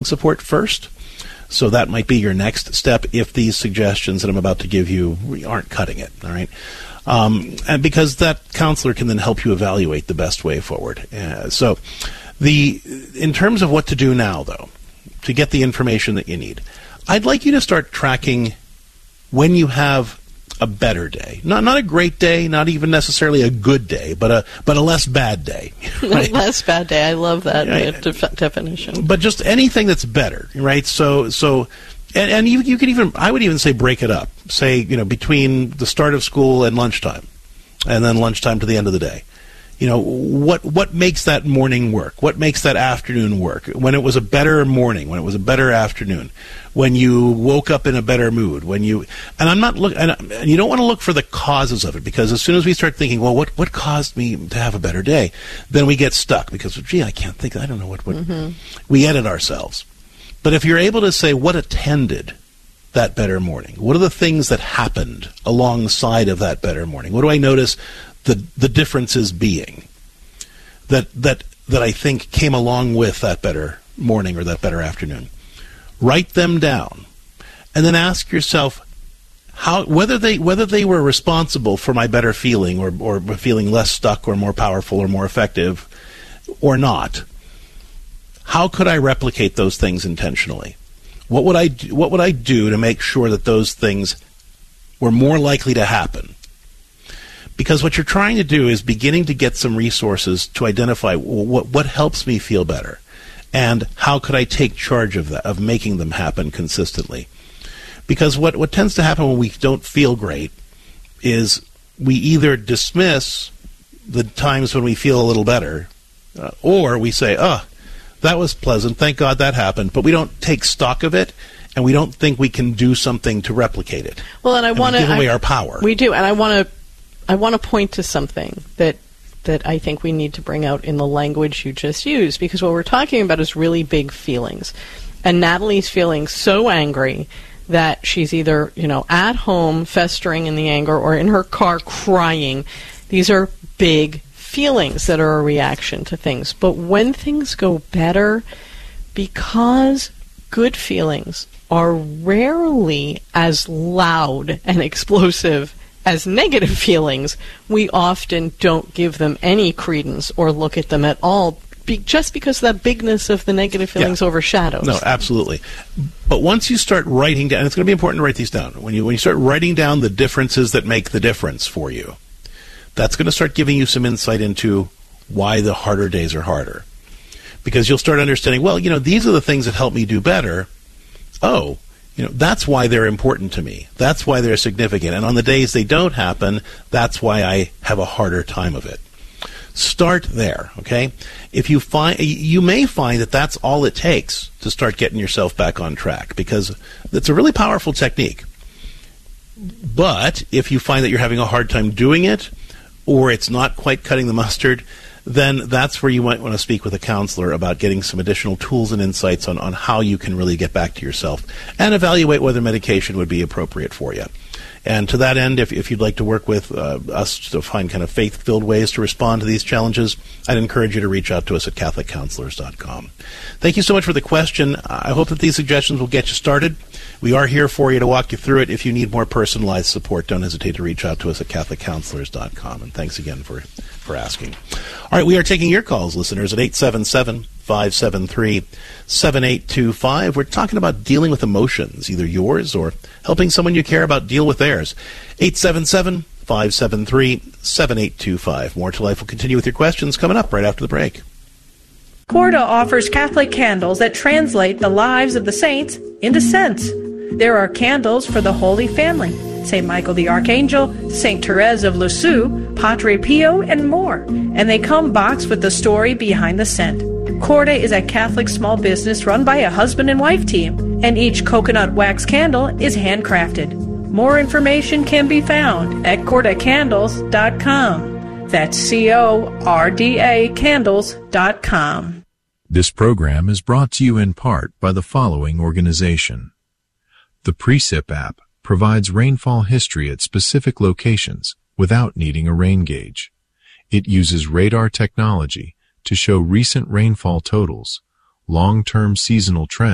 support first. So that might be your next step if these suggestions that I'm about to give you aren't cutting it, all right? And because that counselor can then help you evaluate the best way forward. So in terms of what to do now, though, to get the information that you need, I'd like you to start tracking when you have a better day. Not a great day, not even necessarily a good day, but a less bad day. Right? Less bad day. I love that definition. But just anything that's better, right? So and you could even, I would even say break it up. Say, between the start of school and lunchtime, and then lunchtime to the end of the day. What makes that morning work? What makes that afternoon work? When it was a better morning, when it was a better afternoon, when you woke up in a better mood, and I'm not and you don't want to look for the causes of it, because as soon as we start thinking, well, what caused me to have a better day, then we get stuck because, I can't think, I don't know what we edit ourselves. But if you're able to say what attended that better morning, what are the things that happened alongside of that better morning? What do I notice the differences being that I think came along with that better morning or that better afternoon? Write them down, and then ask yourself whether they were responsible for my better feeling or feeling less stuck or more powerful or more effective or not. How could I replicate those things intentionally? What would I do to make sure that those things were more likely to happen? Because what you're trying to do is beginning to get some resources to identify what helps me feel better, and how could I take charge of that, of making them happen consistently. Because what tends to happen when we don't feel great is we either dismiss the times when we feel a little better, or we say, that was pleasant, thank God that happened, but we don't take stock of it, and we don't think we can do something to replicate it. Well, and we give away our power. We do, and I want to point to something that I think we need to bring out in the language you just used, because what we're talking about is really big feelings. And Natalie's feeling so angry that she's either, at home festering in the anger or in her car crying. These are big feelings that are a reaction to things. But when things go better, because good feelings are rarely as loud and explosive as negative feelings, we often don't give them any credence or look at them at all, just because the bigness of the negative feelings overshadows. No, absolutely. But once you start writing down, and it's going to be important to write these down, when you start writing down the differences that make the difference for you, that's going to start giving you some insight into why the harder days are harder. Because you'll start understanding, well, these are the things that help me do better. That's why they're important to me. That's why they're significant. And on the days they don't happen, that's why I have a harder time of it. Start there, okay? You may find that that's all it takes to start getting yourself back on track, because it's a really powerful technique. But if you find that you're having a hard time doing it, or it's not quite cutting the mustard, then that's where you might want to speak with a counselor about getting some additional tools and insights on how you can really get back to yourself and evaluate whether medication would be appropriate for you. And to that end, if you'd like to work with us to find kind of faith-filled ways to respond to these challenges, I'd encourage you to reach out to us at CatholicCounselors.com. Thank you so much for the question. I hope that these suggestions will get you started. We are here for you to walk you through it. If you need more personalized support, don't hesitate to reach out to us at CatholicCounselors.com. And thanks again for asking. All right, we are taking your calls, listeners, at 877-573-7825. We're talking about dealing with emotions, either yours or helping someone you care about deal with theirs. 877-573-7825. More to Life will continue with your questions coming up right after the break. Corda offers Catholic candles that translate the lives of the saints into scents. There are candles for the Holy Family, St. Michael the Archangel, St. Therese of Lisieux, Padre Pio, and more. And they come boxed with the story behind the scent. Corda is a Catholic small business run by a husband and wife team, and each coconut wax candle is handcrafted. More information can be found at cordacandles.com. That's CORDA candles.com. This program is brought to you in part by the following organization. The Precip app provides rainfall history at specific locations without needing a rain gauge. It uses radar technology to show recent rainfall totals, long-term seasonal trends,